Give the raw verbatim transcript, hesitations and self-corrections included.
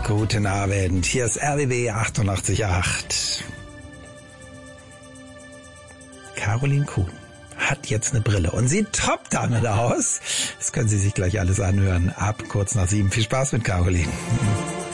Guten Abend, hier ist R B B achtundachtzig Komma acht. Caroline Kuhn hat jetzt eine Brille und sieht top damit aus. Das können Sie sich gleich alles anhören. Ab kurz nach sieben. Viel Spaß mit Caroline.